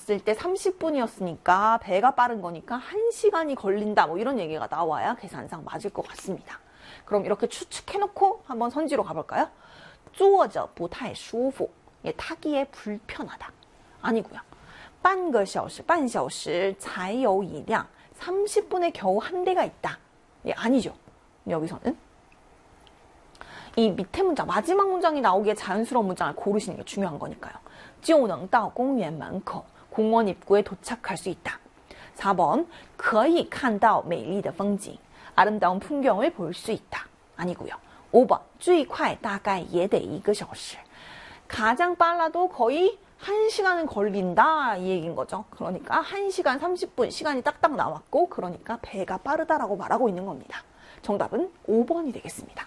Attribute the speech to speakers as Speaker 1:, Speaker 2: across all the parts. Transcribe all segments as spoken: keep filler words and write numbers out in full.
Speaker 1: 갔을 때 삼십 분이었으니까 배가 빠른 거니까 한 시간이 걸린다. 뭐 이런 얘기가 나와야 계산상 맞을 것 같습니다. 그럼 이렇게 추측해놓고 한번 선지로 가볼까요? 坐着不太舒服. 예, 타기에 불편하다. 아니고요. 半个小时,半小时才有一辆. 삼십 분에 겨우 한 대가 있다. 예, 아니죠. 여기서는 이 밑에 문장, 마지막 문장이 나오기에 자연스러운 문장을 고르시는 게 중요한 거니까요. 就能到公园门口. 공원 입구에 도착할 수 있다. 사 번, 可以看到美丽的风景. 아름다운 풍경을 볼 수 있다. 아니고요. 오 번, 最快大概也得一个小时. 가장 빨라도 거의 한 시간은 걸린다 이 얘기인 거죠. 그러니까 한 시간 삼십 분 시간이 딱딱 나왔고 그러니까 배가 빠르다라고 말하고 있는 겁니다. 정답은 오 번이 되겠습니다.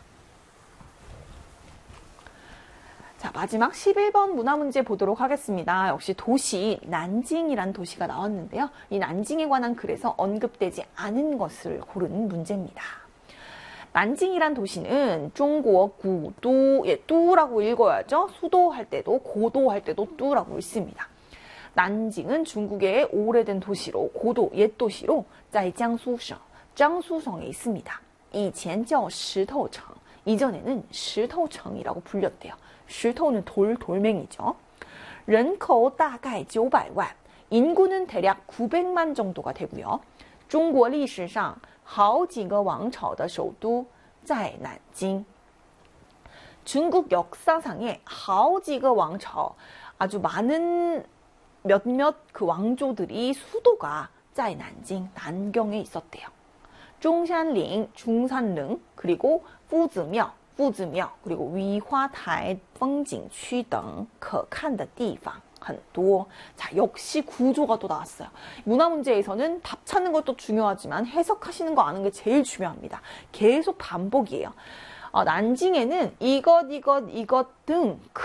Speaker 1: 자, 마지막 십일 번 문화 문제 보도록 하겠습니다. 역시 도시, 난징이란 도시가 나왔는데요. 이 난징에 관한 글에서 언급되지 않은 것을 고른 문제입니다. 난징이란 도시는 중국 구도, 예, 뚜라고 읽어야죠. 수도 할 때도 고도 할 때도 뚜라고 읽습니다. 난징은 중국의 오래된 도시로 고도, 옛 도시로 在江苏省, 장수성에 있습니다. 以前叫石头城, 이전에는 石头城이라고 불렸대요. 石头는 돌, 돌멩이죠. 人口大概九百万, 인구는 대략 구백만 정도가 되고요. 中国历史上好几个王朝的首都在南京. 중국 역사상에 好几个王朝, 아주 많은 몇몇 그 왕조들이 수도가 在南京, 난경에 있었대요. 中山陵, 중산릉, 그리고 夫子庙, 夫子庙, 그리고 梨花台风景区等可看的地方很多. 자, 역시 구조가 또 나왔어요. 문화 문제에서는 답 찾는 것도 중요하지만 해석하시는 거 아는 게 제일 중요합니다. 계속 반복이에요. 어, 난징에는 이것, 이것, 이것 등